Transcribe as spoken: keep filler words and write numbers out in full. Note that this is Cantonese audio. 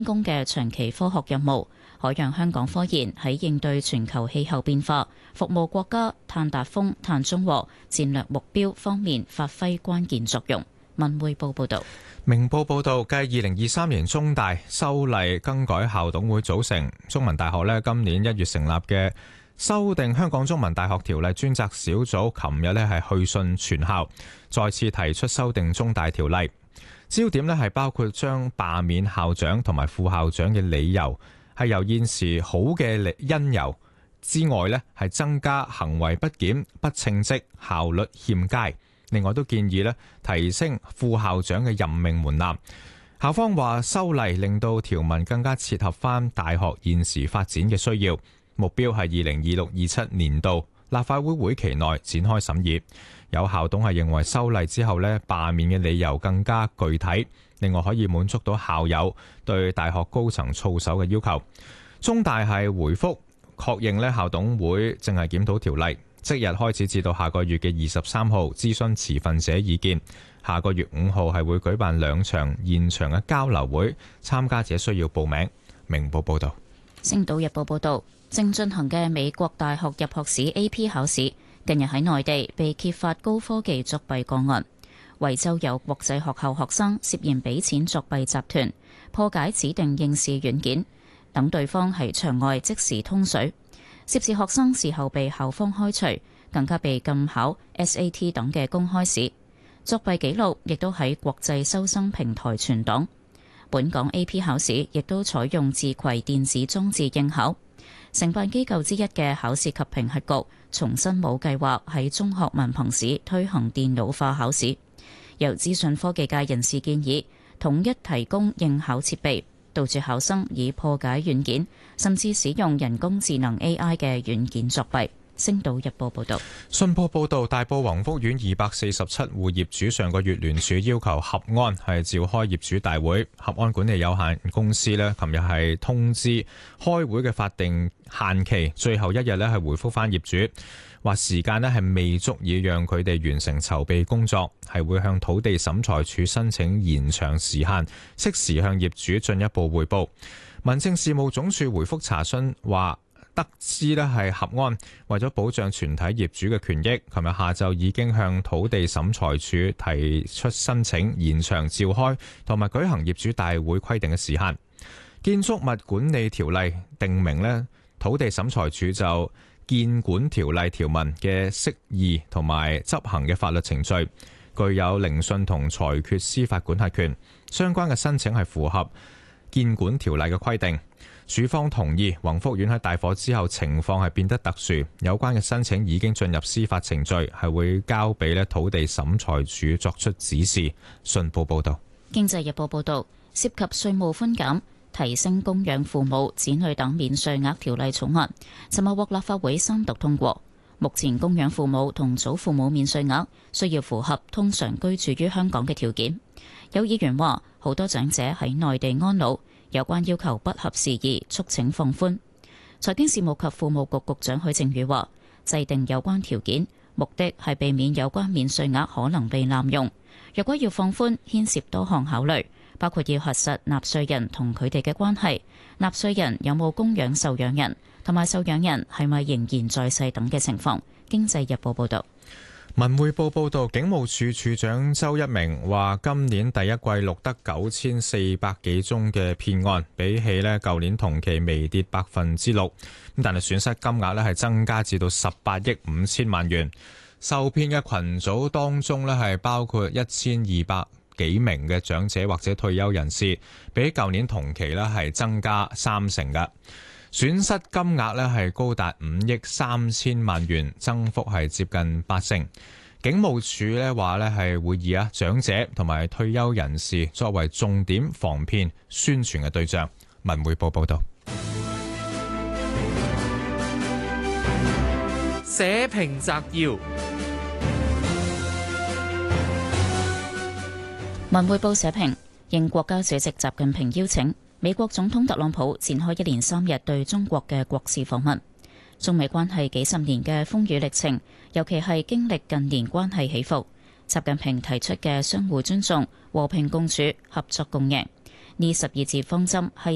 工嘅長期科學任務，可讓香港科研喺應對全球氣候變化、服務國家碳達峰、碳中和戰略目標方面發揮關鍵作用。文匯報報道。 明報報道，繼二零二三年中大修例更改校董會組成，中文大學呢今年一月成立嘅修訂香港中文大學條例專責小組，琴日呢係去信全校，再次提出修訂中大條例。焦點呢係包括將罷免校長同埋副校長嘅理由係由現時好嘅因由之外呢係增加行為不檢、不稱職、效率欠佳。另外都建議呢提升副校長嘅任命門檻。校方話修例令到條文更加切合翻大學現時發展嘅需要，目標係二零二六二七年度立法會會期內展開審議。有校董係認為修例之後呢罷免嘅理由更加具體，另外可以滿足到校友對大學高層操守嘅要求。中大係回覆確認呢校董會正係檢討條例，即日開始至到下個月嘅二十三號諮詢持份者意見，下個月五號係會舉辦兩場現場嘅交流會，參加者需要報名。明報報道。 星島日報報道，正進行嘅美國大學入學試 A P 考試近日喺內地被揭發高科技作弊個案，惠州有國際學校學生涉嫌俾錢作弊集團，破解指定應試軟件，等對方喺場外即時通水。涉事學生事後被校方開除，更加被禁考 S A T 等嘅公開試。作弊記錄亦都喺國際收生平台存檔。本港 A P 考試亦都採用自攜電子裝置應考。承辦機構之一嘅考試及評核局重申冇計劃喺中學文憑試推行電腦化考試。由資訊科技界人士建議統一提供應考設備，杜絕考生以破解軟件甚至使用人工智能 A I 嘅軟件作弊。星島日報報道。 信報報道，大埔宏福苑二百四十七戶業主上個月聯署要求合安係召開業主大會，合安管理有限公司呢琴日係通知開會嘅法定限期，最後一日呢係回覆翻業主，話時間呢係未足以讓佢哋完成籌備工作，係會向土地審裁處申請延長時限，適時向業主進一步匯報。民政事務總署回覆查詢話，得知呢係合安為咗保障全體業主嘅權益，琴日下晝已經向土地審裁處提出申請延長召開同埋舉行業主大會規定嘅時限。建築物管理條例定明呢，土地審裁處就建管條例條文嘅釋義同埋執行嘅法律程序，具有聆訊同裁決司法管轄權。相關嘅申請係符合建管條例嘅規定。署方同意宏福苑喺大火之後情況係變得特殊，有關嘅申請已經進入司法程序，係會交俾咧土地審裁處作出指示。信報報道。 經濟日報報道，涉及稅務寬減、提升供養父母、子女等免稅額條例草案，尋日獲立法會三讀通過。目前供養父母同祖父母免稅額需要符合通常居住於香港嘅條件。有議員話，好多長者喺內地安老，有關要求不合時宜，促請放寬。財經事務及庫務局局長許正宇話，制定有關條件目的係避免有關免稅額可能被濫用。若果要放寬，牽涉多項考慮，包括要核實納稅人同佢哋嘅關係，納稅人有冇供養受養人，同埋受養人係咪仍然在世等嘅情況。經濟日報報道。 文匯報報道，警務處處長周一鳴話，今年第一季錄得九千四百幾宗嘅騙案，比起呢舊年同期微跌百分之六，咁但係損失金額呢係增加至到十八億五千萬元。受騙嘅群組當中呢係包括一千二百幾名嘅長者或者退休人士，比起舊年同期呢係增加三成㗎。損失金額咧係高達五億三千萬元，增幅係接近八成。警務處咧話咧係會以啊長者同埋退休人士作為重點防騙宣傳嘅對象。文匯報報道。 社評摘要。 文匯報社評，應國家主席習近平邀請，美國總統特朗普展開一連三日對中國嘅國事訪問。中美關係幾十年嘅風雨歷程，尤其係經歷近年關係起伏，習近平提出嘅相互尊重、和平共處、合作共贏，呢十二字方針係